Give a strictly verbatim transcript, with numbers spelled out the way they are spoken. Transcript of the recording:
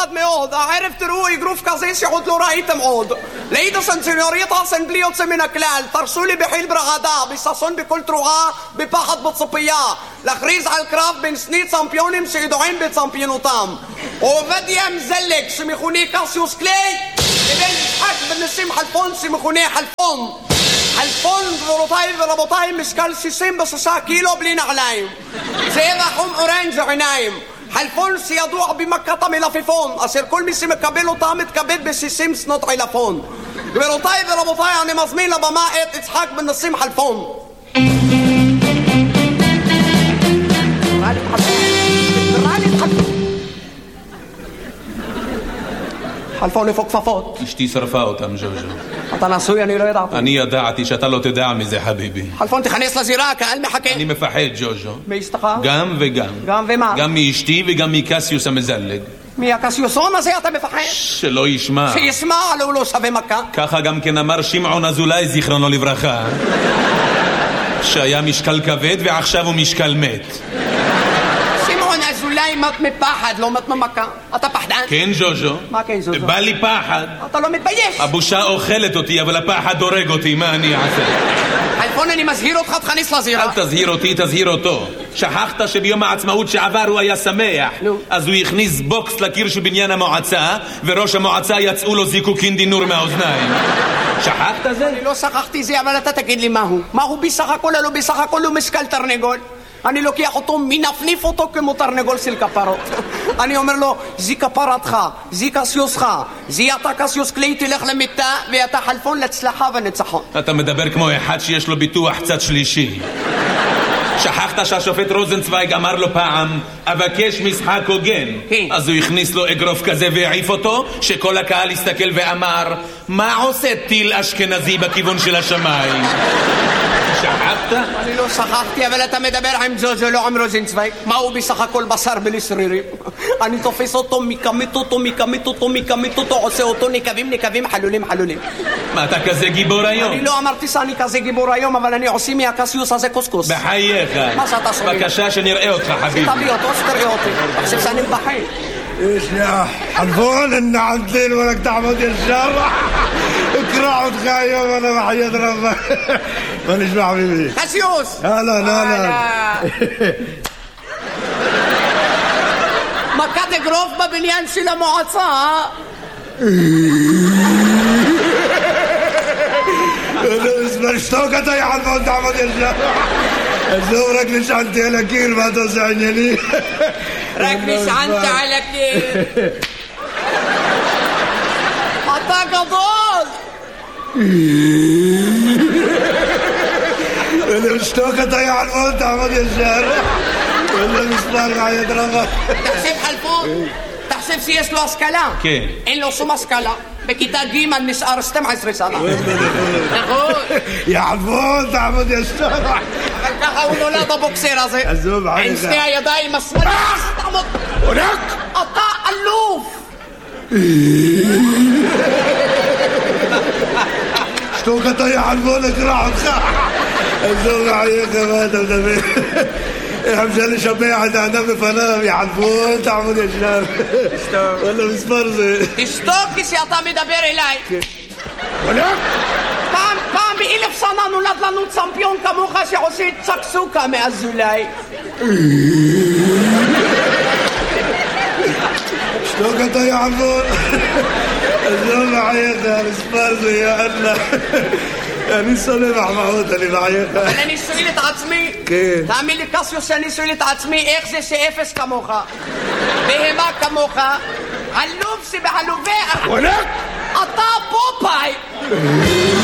מכובד מאוד. הערב תראו אגרוף כזה שעוד לא ראיתם עוד. ליידיס אנד סניוריטאס אין בלי יוצא מן הכלל. תרשו לי בחיל ברעדה, בששון בכל תרועה, בפחד בציפייה. להכריז על קרב בין שני צמפיונים שידועים בצמפיונותם. עובדיה מזלג שמכונה קסיוס קליי לבין יצחק בן ניסים חלפון שמכונה חלפון. חלפון גבירותיי ורבותיי משקל שישים ושישה קילו בלי נעליים. צבע חום אורנג' עיניים. חלפון שידוע במכת המלפפון, אשר כל מי שמקבל אותה מתכבד ב-שישים שנות עילפון. גבירותיי ורבותיי, אני מזמין לבמה את יצחק בן ניסים חלפון. חלפון איפה כפפות? אשתי שרפה אותם, ז'וז'ו. אתה נשוי, אני לא ידעתי. אני ידעתי שאתה לא תדע מזה, חביבי. חלפון, תכנס לזירה, הקהל מחכה. אני מפחד, ז'וז'ו. מאשתך? גם וגם. גם ומה? גם מאשתי וגם מקסיוס המזלג. מהקסיוסון הזה אתה מפחד? שלא ישמע. שישמע, לא לא שווה מכה. ככה גם כן אמר שמעון אזולאי, זיכרונו לברכה. שהיה משקל כבד ועכשיו הוא משקל מת. אולי מת מפחד, לא מת ממכה. אתה פחדן? כן, ז'וז'ו. מה כן, ז'וז'ו? בא לי פחד. אתה לא מתבייש. הבושה אוכלת אותי, אבל הפחד הורג אותי, מה אני אעשה? חלפון, אני מזהיר אותך, תכניס לזירה. אל תזהיר אותי, תזהיר אותו. שכחת שביום העצמאות שעבר הוא היה שמח. נו. אז הוא הכניס בוקס לקיר של בניין המועצה, וראש המועצה יצאו לו זיקוקין דינור מהאוזניים. שכחת זה? אני לא שכחתי זה, אבל אתה תגיד לי מהו. מהו בסך הכל, לא בסך הכל הוא משקל תרנגול. אני לוקח אותו, מנפניף אותו כמו תרנגול של כפרות. אני אומר לו, זי כפרתך, זי קסיוסך, זי אתה קסיוס קליי, תלך למיטה, ואתה חלפון להצלחה וניצחון. אתה מדבר כמו אחד שיש לו ביטוח צד שלישי. שכחת שהשופט רוזנצוויג אמר לו פעם, אבקש משחק הוגן. אז הוא הכניס לו אגרוף כזה והעיף אותו, שכל הקהל הסתכל ואמר, מה עושה טיל אשכנזי בכיוון של השמיים? שכחת? אני לא שכחתי, אבל אתה מדבר עם ז'וז'ו, לא עם רוזנצוויג. מה הוא בסך הכל בשר בלי שרירים? אני תופס אותו, מקמית אותו, מקמית אותו, מקמית אותו, עושה אותו נקבים, נקבים, חלולים, חלולים. מה, אתה כזה גיבור היום? אני לא אמרתי שאני כזה גיבור היום, אבל אני עושה מהקסיוס הזה קוסקוס. בחייך. מה שאתה שומע? בבקשה שנראה אותך, חביבי. תביא אותו, שתראה אותי. חושב שאני מבחין. ايش يا حلفون ان عدل ولك تعبد الجرح اكرع وتخايم وانا بحياة ربك مانيش مع حبيبي קסיוס! هلا هلا מכת אגרוף בבניין של המועצה. اسمع اشتوكت يا حلفون تعبد الجرح زورك نشعنتي على كير ما توسعني لي רק נשענת על הקיר. אתה גדול. انا اشتوكت يا حلفون تعبد الجرح ولا مسمار عيد ربك. תחשב חלפון, תחשב שיש לו השכלה. כן. אין לו שום השכלה. בכיתה ג' נשאר שתים עשרה שנה. נכון. يا حلفون تعبد الجرح אבל ככה הוא נולד הבוקסר הזה. עזוב, עליך. עם שתי הידיים השמאליות. תעמוד. אתה אלוף. اشتوكت يا حلفون اكرع وتخاع عزوم عليك ما انت مدبر مشان شبيعة انا بفنام يا حلفون تعمل يا شناب ولا مسفرزة תשתוק כשאתה מדבר אליי. ولك פעם, פעם באלף שנה נולד לנו צמפיון כמוך שעושה צקסוקה מאזולאי. اشتوكت يا حلفون عزوم عليك يا مسفرزة يا الله אני סולח מחמוד, אני מחייך. אבל אני שואל את עצמי, תאמין לי קסיוס שאני שואל את עצמי איך זה שאפס כמוך, בהמה כמוך, עלוב שבעלובי, ولك אתה פופאי.